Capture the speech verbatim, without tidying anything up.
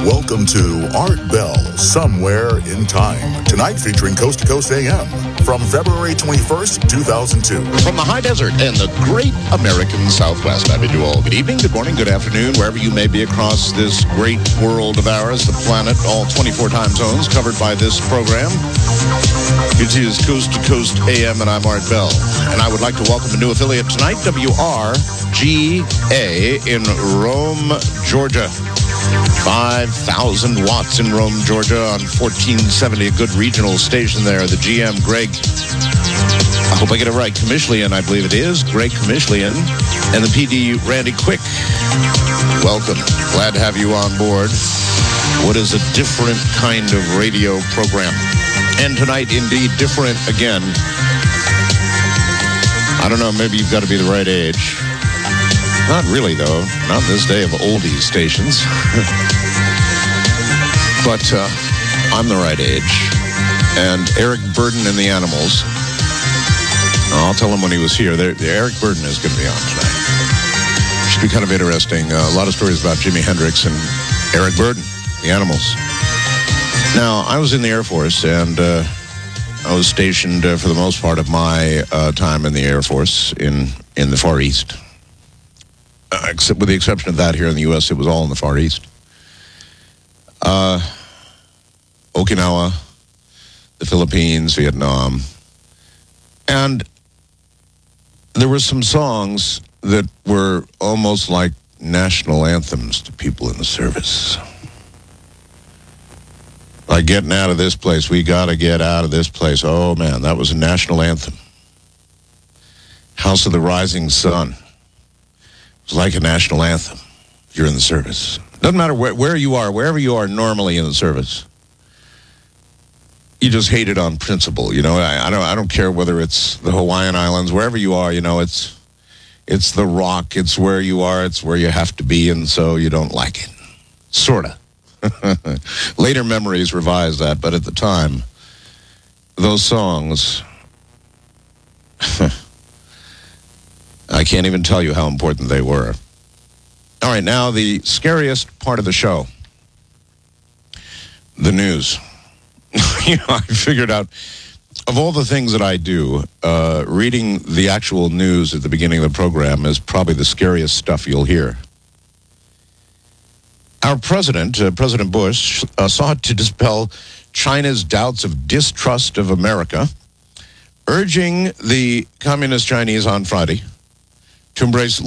Welcome to Art Bell, Somewhere in Time. Tonight featuring Coast to Coast A M from February twenty-first, two thousand two. From the high desert and the great American Southwest, I bid you all good evening, good morning, good afternoon, wherever you may be across this great world of ours, the planet, all twenty-four time zones covered by this program. It is Coast to Coast A M, and I'm Art Bell. And I would like to welcome a new affiliate tonight, W R G A in Rome, Georgia. five thousand watts in Rome, Georgia on fourteen seventy, a good regional station there. The G M, Greg, I hope I get it right, Comishlian, I believe it is, Greg Comishlian, and the P D, Randy Quick. Welcome. Glad to have you on board. What is a different kind of radio program? And tonight, indeed, different again. I don't know, maybe you've got to be the right age. Not really, though. Not in this day of oldies stations. But uh, I'm the right age. And Eric Burden and the Animals, I'll tell him when he was here, They're, Eric Burden is going to be on tonight. Should be kind of interesting. Uh, a lot of stories about Jimi Hendrix and Eric Burden, the Animals. Now, I was in the Air Force, and uh, I was stationed uh, for the most part of my uh, time in the Air Force in, in the Far East. Uh, except with the exception of that, here in the U S, it was all in the Far East. Uh, Okinawa, the Philippines, Vietnam. And there were some songs that were almost like national anthems to people in the service. Like getting out of this place, we got to get out of this place. Oh, man, that was a national anthem. House of the Rising Sun. It's like a national anthem if you're in the service. Doesn't matter where, where you are, wherever you are normally in the service. You just hate it on principle. You know, I, I don't I don't care whether it's the Hawaiian Islands, wherever you are, you know, it's it's the rock, it's where you are, it's where you have to be, and so you don't like it. Sorta. Later memories revise that, but at the time, those songs, I can't even tell you how important they were. All right, now the scariest part of the show, the news. You know, I figured out, of all the things that I do, uh, reading the actual news at the beginning of the program is probably the scariest stuff you'll hear. Our president, uh, President Bush, uh, sought to dispel China's doubts of distrust of America, urging the Communist Chinese on Friday to embrace